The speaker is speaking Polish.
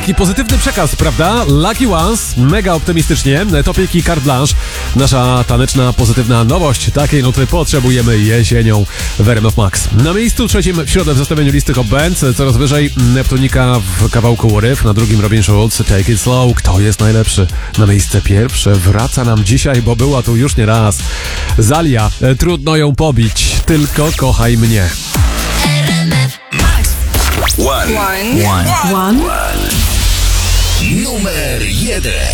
Taki pozytywny przekaz, prawda? Lucky Ones, mega optymistycznie. Topic i Carte Blanche. Nasza taneczna, pozytywna nowość. Takiej nuty potrzebujemy jesienią w RMF Max. Na miejscu trzecim w środę w zestawieniu listy Hot Bands. Coraz wyżej Neptunika w kawałku What If. Na drugim Robin Schulz, Take It Slow. Kto jest najlepszy? Na miejsce pierwsze wraca nam dzisiaj, bo była tu już nie raz. Zalia, trudno ją pobić. Tylko kochaj mnie. One. Numer 1.